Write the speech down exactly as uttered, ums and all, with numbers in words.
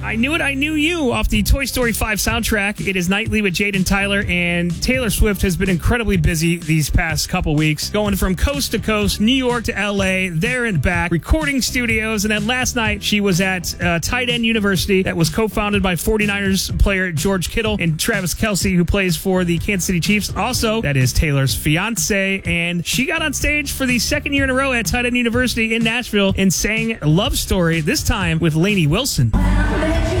I Knew It, I Knew You off the Toy Story five soundtrack. It is Nightly with Jade and Tyler, and Taylor Swift has been incredibly busy these past couple weeks, going from coast to coast, New York to L A, there and back, recording studios, and then last night she was at uh, Tight End University that was co-founded by forty-niners player George Kittle and Travis Kelce, who plays for the Kansas City Chiefs. Also, that is Taylor's fiance, and she got on stage for the second year in a row at Tight End University in Nashville and sang Love Story, this time with Lainey Wilson.